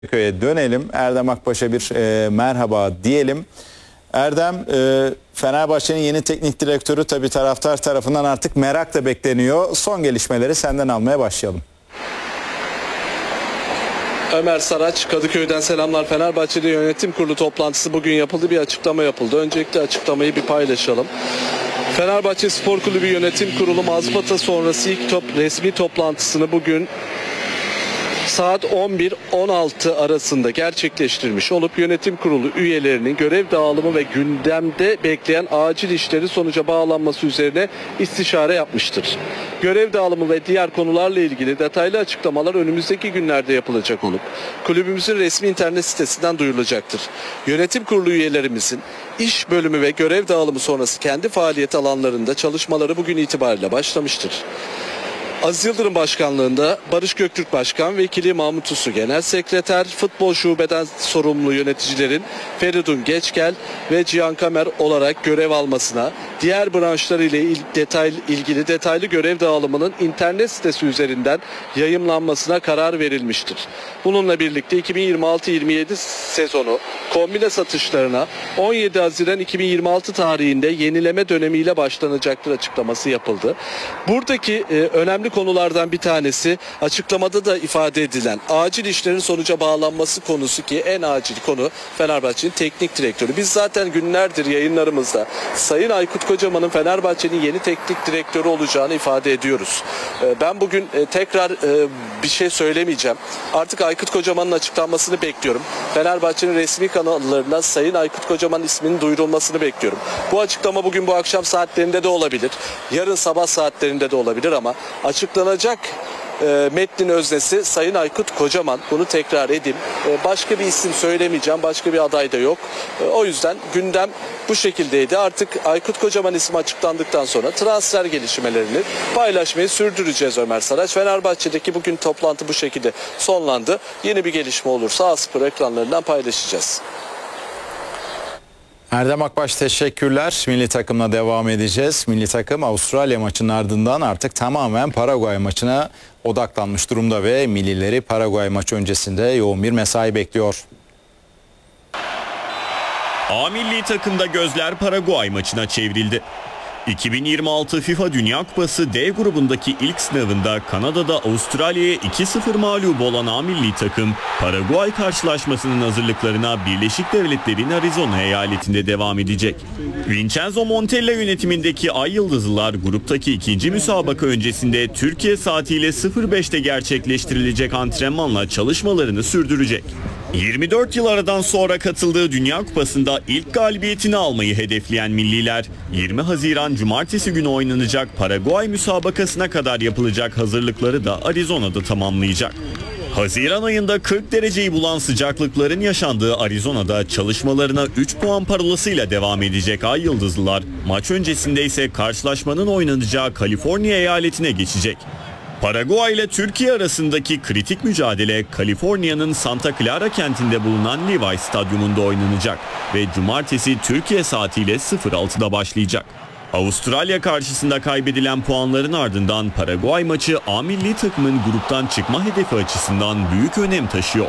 Köy'e dönelim. Erdem Akbaş'a bir merhaba diyelim. Erdem, Fenerbahçe'nin yeni teknik direktörü tabii taraftar tarafından artık merakla bekleniyor. Son gelişmeleri senden almaya başlayalım. Ömer Saraç, Kadıköy'den selamlar. Fenerbahçe'de yönetim kurulu toplantısı bugün yapıldı. Bir açıklama yapıldı. Öncelikle açıklamayı bir paylaşalım. Fenerbahçe Spor Kulübü Yönetim Kurulu mazbata sonrası ilk resmi toplantısını bugün saat 11-16 arasında gerçekleştirmiş olup yönetim kurulu üyelerinin görev dağılımı ve gündemde bekleyen acil işleri sonuca bağlanması üzerine istişare yapmıştır. Görev dağılımı ve diğer konularla ilgili detaylı açıklamalar önümüzdeki günlerde yapılacak olup kulübümüzün resmi internet sitesinden duyurulacaktır. Yönetim kurulu üyelerimizin iş bölümü ve görev dağılımı sonrası kendi faaliyet alanlarında çalışmaları bugün itibariyle başlamıştır. Aziz Yıldırım Başkanlığında Barış Göktürk Başkan, Vekili Mahmut Uslu Genel Sekreter, futbol şubeden sorumlu yöneticilerin Feridun Geçgel ve Cihan Kamer olarak görev almasına, diğer branşlar ile ilgili detaylı görev dağılımının internet sitesi üzerinden yayımlanmasına karar verilmiştir. Bununla birlikte 2026-27 sezonu kombine satışlarına 17 Haziran 2026 tarihinde yenileme dönemiyle başlanacaktır açıklaması yapıldı. Buradaki önemli konulardan bir tanesi açıklamada da ifade edilen acil işlerin sonuca bağlanması konusu ki en acil konu Fenerbahçe'nin teknik direktörü. Biz zaten günlerdir yayınlarımızda Sayın Aykut Kocaman'ın Fenerbahçe'nin yeni teknik direktörü olacağını ifade ediyoruz. Ben bugün tekrar bir şey söylemeyeceğim. Artık Aykut Kocaman'ın açıklanmasını bekliyorum. Fenerbahçe'nin resmi kanallarından Sayın Aykut Kocaman isminin duyurulmasını bekliyorum. Bu açıklama bugün bu akşam saatlerinde de olabilir. Yarın sabah saatlerinde de olabilir ama açıklanacak metnin öznesi Sayın Aykut Kocaman. Bunu tekrar edeyim. Başka bir isim söylemeyeceğim. Başka bir aday da yok. O yüzden gündem bu şekildeydi. Artık Aykut Kocaman ismi açıklandıktan sonra transfer gelişmelerini paylaşmayı sürdüreceğiz Ömer Saraç. Fenerbahçe'deki bugün toplantı bu şekilde sonlandı. Yeni bir gelişme olursa A-Spor ekranlarından paylaşacağız. Erdem Akbaş teşekkürler. Milli takımla devam edeceğiz. Milli takım Avustralya maçının ardından artık tamamen Paraguay maçına odaklanmış durumda ve millileri Paraguay maçı öncesinde yoğun bir mesai bekliyor. A milli takımda gözler Paraguay maçına çevrildi. 2026 FIFA Dünya Kupası D grubundaki ilk sınavında Kanada'da Avustralya'ya 2-0 mağlup olan A milli takım Paraguay karşılaşmasının hazırlıklarına Birleşik Devletler'in Arizona eyaletinde devam edecek. Vincenzo Montella yönetimindeki Ay Yıldızlılar gruptaki ikinci müsabaka öncesinde Türkiye saatiyle 05'te gerçekleştirilecek antrenmanla çalışmalarını sürdürecek. 24 yıl aradan sonra katıldığı Dünya Kupası'nda ilk galibiyetini almayı hedefleyen milliler 20 Haziran Cumartesi günü oynanacak Paraguay müsabakasına kadar yapılacak hazırlıkları da Arizona'da tamamlayacak. Haziran ayında 40 dereceyi bulan sıcaklıkların yaşandığı Arizona'da çalışmalarına 3 puan parolasıyla devam edecek Ay Yıldızlılar, maç öncesinde ise karşılaşmanın oynanacağı Kaliforniya eyaletine geçecek. Paraguay ile Türkiye arasındaki kritik mücadele Kaliforniya'nın Santa Clara kentinde bulunan Levi Stadyumunda oynanacak ve cumartesi Türkiye saatiyle 06'da başlayacak. Avustralya karşısında kaybedilen puanların ardından Paraguay maçı A milli takımın gruptan çıkma hedefi açısından büyük önem taşıyor.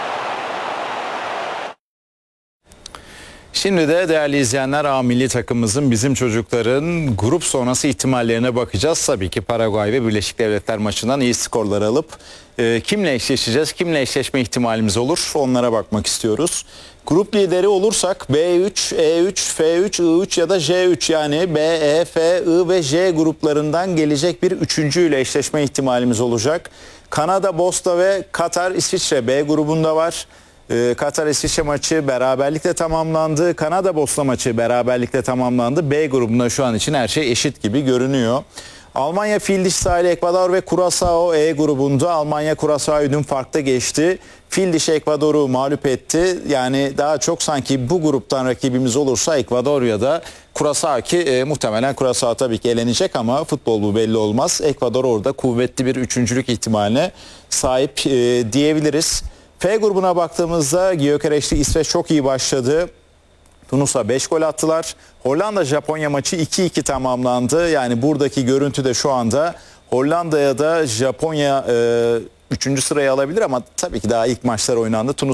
Şimdi de değerli izleyenler A milli takımımızın bizim çocukların grup sonrası ihtimallerine bakacağız. Tabii ki Paraguay ve Birleşik Devletler maçından iyi skorlar alıp kimle eşleşeceğiz, kimle eşleşme ihtimalimiz olur onlara bakmak istiyoruz. Grup lideri olursak B3, E3, F3, I3 ya da J3 yani B, E, F, I ve J gruplarından gelecek bir üçüncüyle eşleşme ihtimalimiz olacak. Kanada, Bosna ve Katar, İsviçre B grubunda var. Katar-İsviçre maçı beraberlikle tamamlandı. Kanada-Bosna maçı beraberlikle tamamlandı. B grubunda şu an için her şey eşit gibi görünüyor. Almanya, Fil Dişi Sahili, Ekvador ve Curaçao E grubunda. Almanya Curaçao'yu dün farkta geçti. Fil Dişi Ekvador'u mağlup etti. Yani daha çok sanki bu gruptan rakibimiz olursa Ekvador ya da Curaçao ki muhtemelen Curaçao tabii ki elenecek ama futbol bu belli olmaz. Ekvador orada kuvvetli bir üçüncülük ihtimaline sahip diyebiliriz. F grubuna baktığımızda Gyökeres'li İsveç çok iyi başladı. Tunus'a 5 gol attılar. Hollanda-Japonya maçı 2-2 tamamlandı. Yani buradaki görüntü de şu anda Hollanda'ya da Japonya 3. sırayı alabilir ama tabii ki daha ilk maçlar oynandı.